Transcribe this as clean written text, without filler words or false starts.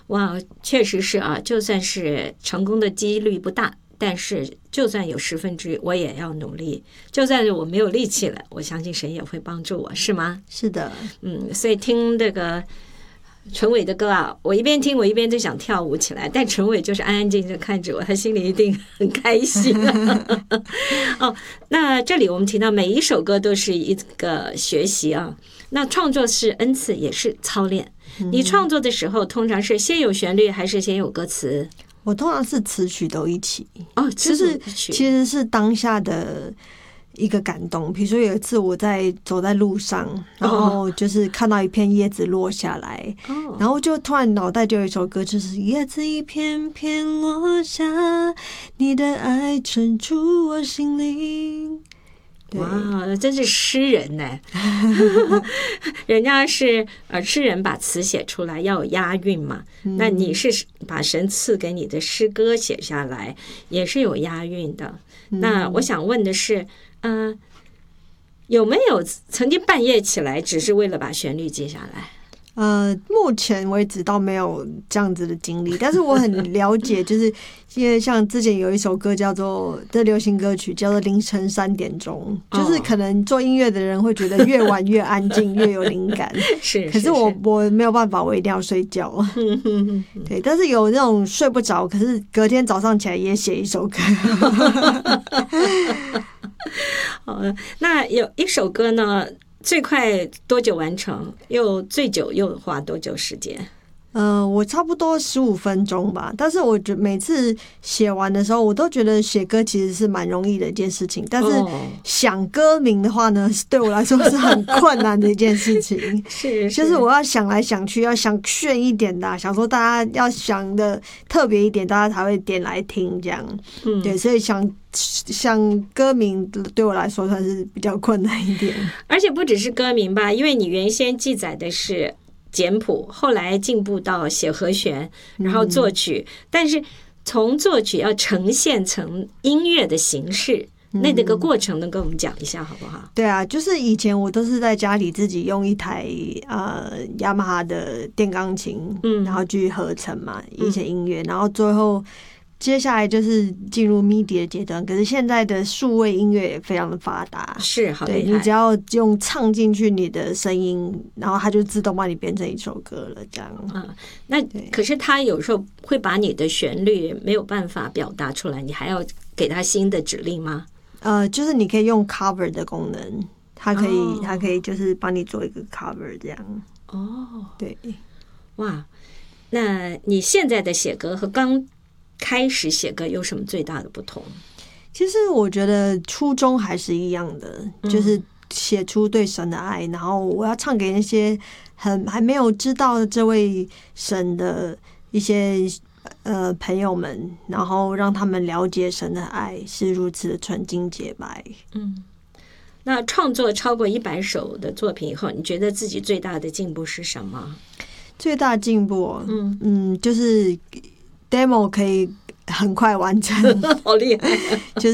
哇，确实是啊，就算是成功的几率不大，但是就算有1/10，我也要努力。就算是我没有力气了，我相信神也会帮助我，是吗？ 是的， 所以听这个陈伟的歌啊，我一边听我一边就想跳舞起来，但陈伟就是安安静静看着我，他心里一定很开心。哦，那这里我们提到每一首歌都是一个学习啊，那创作是恩赐，也是操练。你创作的时候，通常是先有旋律还是先有歌词？ 我通常是词曲都一起。 就是其实是当下的一个感动。比如说有一次我走在路上，然后就是看到一片叶子落下来，然后就突然脑袋就有一首歌，就是叶子一片片落下，你的爱沉住我心灵。 哇，真是诗人呢！人家是诗人把词写出来要有押韵嘛，那你是把神赐给你的诗歌写下来，也是有押韵的。那我想问的是，有没有曾经半夜起来，只是为了把旋律记下来？ 目前为止倒没有这样子的经历，但是我很了解，就是因为像之前有一首歌叫做这流行歌曲叫做凌晨3点钟，就是可能做音乐的人会觉得越晚越安静，越有灵感。 是， 可是我没有办法，我一定要睡觉。对，但是有那种睡不着，可是隔天早上起来也写一首歌。 那有一首歌呢？最快多久完成？又最久又花多久时间？ 我差不多15分钟吧。但是我觉得每次写完的时候，我都觉得写歌其实是蛮容易的一件事情。但是想歌名的话呢，对我来说是很困难的一件事情。 是， 就是我要想来想去，要想炫一点的，想说大家要想的特别一点，大家才会点来听这样。对，所以想歌名对我来说算是比较困难一点。 而且不只是歌名吧，因为你原先记载的是简谱，后来进步到写和弦，然后作曲，但是从作曲要呈现成音乐的形式，那个过程能跟我们讲一下好不好？ 对啊，就是以前我都是在家里自己用一台雅马哈的电钢琴，然后去合成嘛一些音乐，然后最后接下来就是进入 MIDI 的阶段。可是现在的数位音乐也非常的发达， 是好厉害。 对，你只要用唱进去你的声音，然后它就自动帮你编成一首歌了，这样。 那可是它有时候会把你的旋律没有办法表达出来，你还要给它新的指令吗？ 就是你可以用 cover 的功能，它可以就是帮你做一个 cover 这样。对， 哇，那你现在的写歌和刚开始写歌有什么最大的不同？ 其实我觉得初衷还是一样的，就是写出对神的爱，然后我要唱给那些还没有知道这位神的一些朋友们，然后让他们了解神的爱是如此的纯净洁白。 那创作超过100首的作品以后，你觉得自己最大的进步是什么？ 最大的进步，就是 demo 可以很快完成。 好厉害。 就是